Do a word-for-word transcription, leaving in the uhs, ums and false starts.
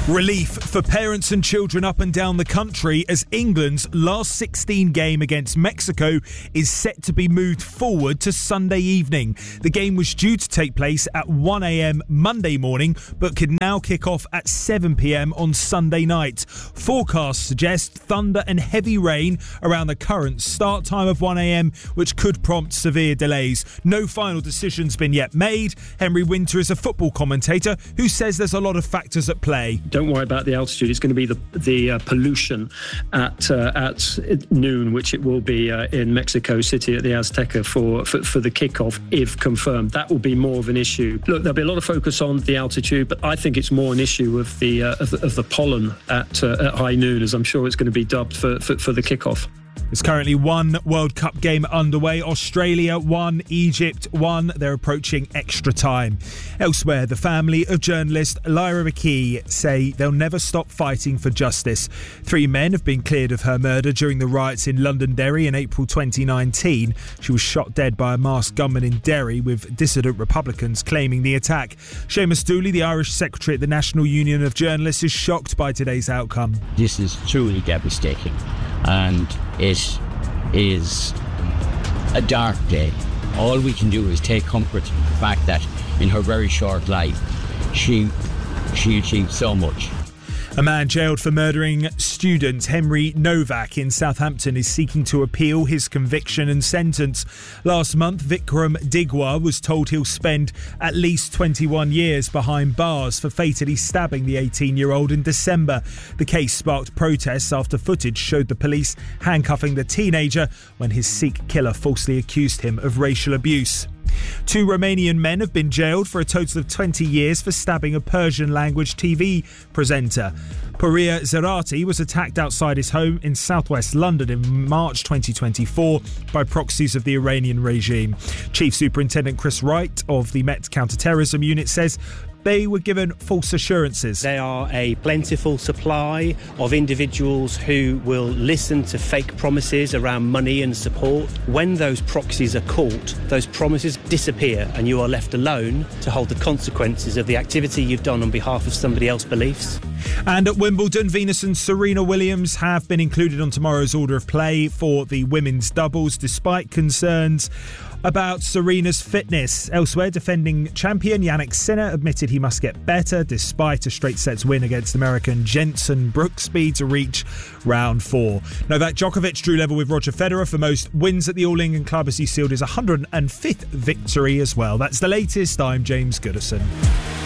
Relief for parents and children up and down the country as England's last sixteen game against Mexico is set to be moved forward to Sunday evening. The game was due to take place at one a.m. Monday morning, but could now kick off at seven p.m. on Sunday night. Forecasts suggest thunder and heavy rain around the current start time of one a.m, which could prompt severe delays. No final decision's been yet made. Henry Winter is a football commentator who says there's a lot of factors at play. Don't worry about the altitude. It's going to be the the uh, pollution at uh, at noon, which it will be uh, in Mexico City at the Azteca for, for for the kickoff, if confirmed. That will be more of an issue. Look, there'll be a lot of focus on the altitude, but I think it's more an issue of the uh, of, of the pollen at uh, at high noon, as I'm sure it's going to be dubbed for for, for the kickoff. There's currently one World Cup game underway. Australia won, Egypt won. They're approaching extra time. Elsewhere, the family of journalist Lyra McKee say they'll never stop fighting for justice. Three men have been cleared of her murder during the riots in Londonderry in April twenty nineteen. She was shot dead by a masked gunman in Derry, with dissident Republicans claiming the attack. Seamus Dooley, the Irish Secretary at the National Union of Journalists, is shocked by today's outcome. This is truly devastating, and it is a dark day. All we can do is take comfort in the fact that in her very short life she she achieved so much. A man jailed for murdering student Henry Novak in Southampton is seeking to appeal his conviction and sentence. Last month, Vikram Digwa was told he'll spend at least twenty-one years behind bars for fatally stabbing the eighteen-year-old in December. The case sparked protests after footage showed the police handcuffing the teenager when his Sikh killer falsely accused him of racial abuse. Two Romanian men have been jailed for a total of twenty years for stabbing a Persian language T V presenter. Pouria Zerati was attacked outside his home in southwest London in March twenty twenty-four by proxies of the Iranian regime. Chief Superintendent Chris Wright of the Met Counter-Terrorism Unit says they were given false assurances. They are a plentiful supply of individuals who will listen to fake promises around money and support. When those proxies are caught, those promises disappear and you are left alone to hold the consequences of the activity you've done on behalf of somebody else's beliefs. And at Wimbledon, Venus and Serena Williams have been included on tomorrow's order of play for the women's doubles, despite concerns about Serena's fitness. Elsewhere, defending champion Jannik Sinner admitted he must get better despite a straight sets win against American Jenson Brooksby to reach round four. Novak Djokovic drew level with Roger Federer for most wins at the All England Club as he sealed his one hundred fifth victory as well. That's the latest. I'm James Goodison.